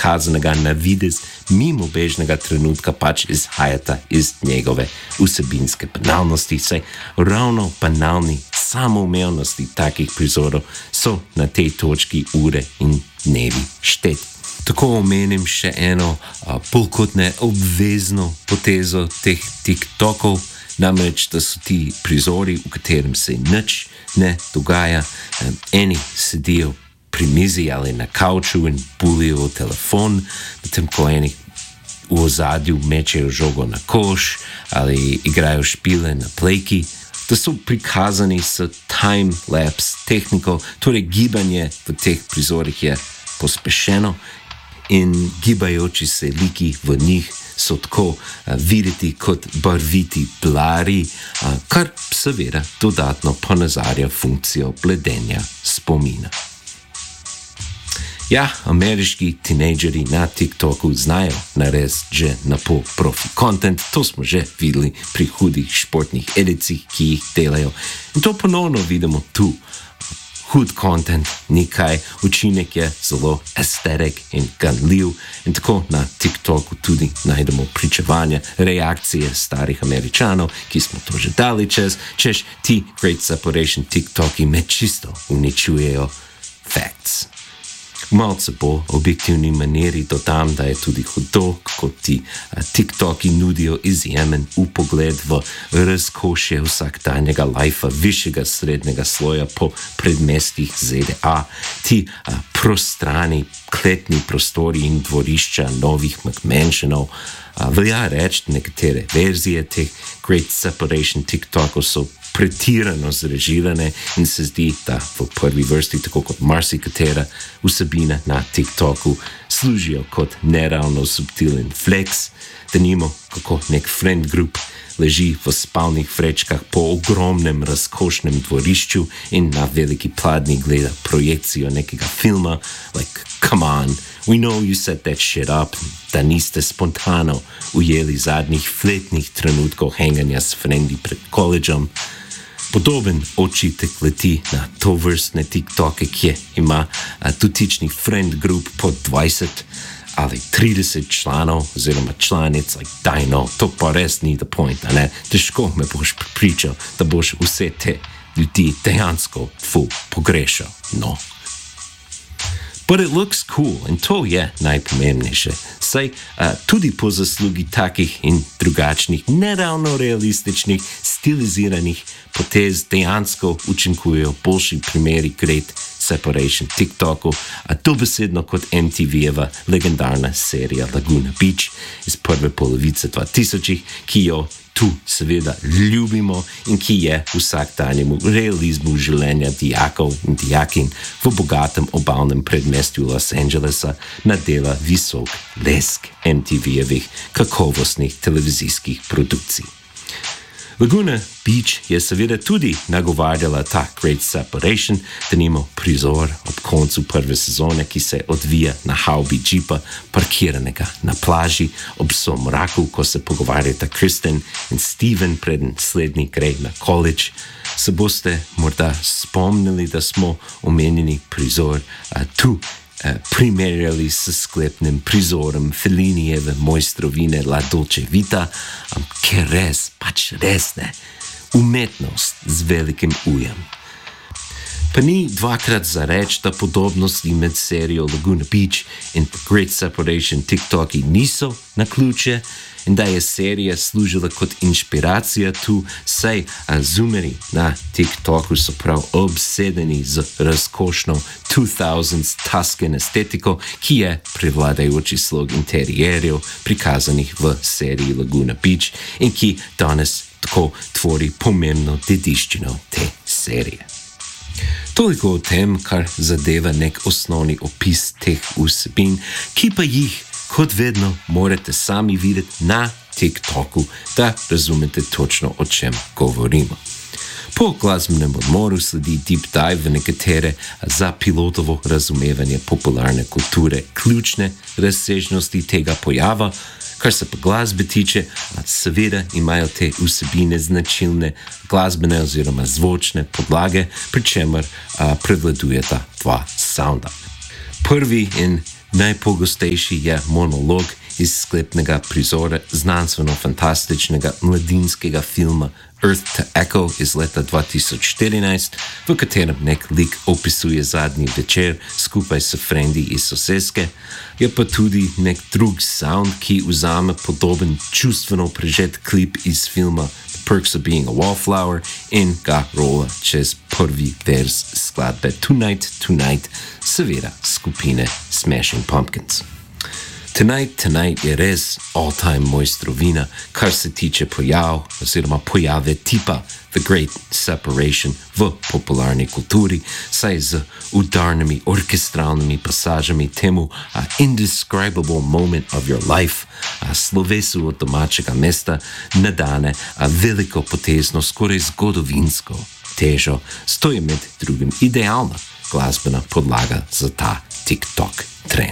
prikazanega na videz mimobežnega trenutka pač izhajata iz njegove vsebinske banalnosti, saj ravno banalni samoumevnosti takih prizorov so na tej točki ure in dnevi šteti. Tako omenim še eno bolj kot ne obvezno potezo teh TikTokov, namreč, da so ti prizori, v katerem se nič ne dogaja. Eni sedijo pri mizi ali na kavču in bulijo v telefon, medtem ko eni v ozadju mečejo žogo na koš ali igrajo špile na plejki, da so prikazani s time-lapse tehniko, torej gibanje v teh prizorih je pospešeno in gibajoči se liki v njih so tako videti kot barviti blari, kar seveda dodatno ponazarja funkcijo bledenja spomina. Ja, ameriški tinejdžeri na TikToku znajo narediti že na pol profi content, to smo že videli pri hudih športnih edicih, ki jih delajo. In to ponovno vidimo tu. Hud content, nekaj, učinek je zelo estetik in ganljiv in tako na TikToku tudi najdemo pričevanja, reakcije starih Američanov, ki smo to že dali češ ti Great Separation TikToki me čisto uničujejo facts. V malce bolj objektivni maniri dodam, da je tudi hudo, kako ti TikToki nudijo izjemen upogled v razkošje vsakdanjega lajfa višjega srednjega sloja po predmestjih ZDA. Ti prostrani kletni prostori in dvorišča novih McMansionov. Velja reči, nekatere verzije teh Great Separation TikTokov so pretirano zrežirane in se zdi, da v prvi vrsti, tako kot marsikatera vsebina na TikToku, služijo kot neravno subtilen flex, da nimo kako nek friend group leži v spalnih vrečkah po ogromnem razkošnem dvorišču in na veliki pladnji gleda projekcijo nekega filma, like, come on, we know you set that shit up, da niste spontano ujeli zadnjih fletnih trenutkov hanganja s frendi pred koledžom. Podoben očitek leti na to vrstne TikToke, kje ima dotični friend group pod 20 ali 30 članov oziroma članic, like, daj no, to pa res ni the point, ne? Težko me boš pripričal, da boš vse te ljudi dejansko pogrešal, no. But it looks cool, in to je najpomembnejše. Saj tudi po zaslugi takih in drugačnih, neravno realističnih, stiliziranih potez dejansko učinkujejo boljši primeri Great Separation TikToku, dobesedno kot MTV-jeva legendarna serija Laguna Beach iz prve polovice 2000-ih, ki jo tu seveda ljubimo in ki je vsakdanjemu realizmu življenja dijakov in dijakin v bogatem obalnem predmestju Los Angelesa nadela visok lesk MTV-jevih kakovostnih televizijskih produkcij. Laguna Beach je seveda tudi nagovarjala ta Great Separation, denimo prizor ob koncu prve sezone, ki se odvija na havbi džipa, parkiranega na plaži, ob somraku, ko se pogovarjata Kristen in Steven, preden slednji gre na college. Se boste morda spomnili, da smo omenjeni prizor tu primerjali s sklepnim prizorom Fellinijeve mojstrovine La Dolce Vita, ker res, pač res ne, umetnost z velikim ujem. Pa ni dvakrat za reč, da podobnosti med serijo Laguna Beach in Great Separation TikToki niso naključje in da je serija služila kot inšpiracija tu, saj zoomeri na TikToku so prav obsedeni z razkošno 2000s Tuscan estetiko, ki je prevladajoči slog interierjev prikazanih v seriji Laguna Beach in ki danes tako tvori pomembno dediščino te serije. Toliko o tem, kar zadeva nek osnovni opis teh vsebin, ki pa jih, kot vedno, morate sami videti na TikToku, da razumete točno, o čem govorimo. Po glasbenem odmoru sledi deep dive v nekatere za pilotovo razumevanje popularne kulture ključne razsežnosti tega pojava. Kar se pa glasbe tiče, seveda imajo te vsebine značilne glasbene oziroma zvočne podlage, pri čemer prevladujeta dva sounda. Prvi in Najpogostejši je monolog iz sklepnega prizora znanstveno-fantastičnega mladinskega filma Earth to Echo iz leta 2014, v katerem nek lik opisuje zadnji večer skupaj s frendi iz soseske, je pa tudi nek drug sound, ki vzame podoben čustveno prežet klip iz filma The Perks of Being a Wallflower in ga rola čez prvi vers skladbe Tonight, Tonight, seveda skupine Smashing Pumpkins. Tonight, Tonight je res all-time mojstrovina, kar se tiče pojave tipa The Great Separation v popularni kulturi, saj z udarnimi orkestralnimi pasažami temu indescribable moment of your life, slovesu od domačega mesta nadane veliko potezno, skoraj zgodovinsko težo, stoji med drugim idealna glasbena podlaga za ta TikTok trend.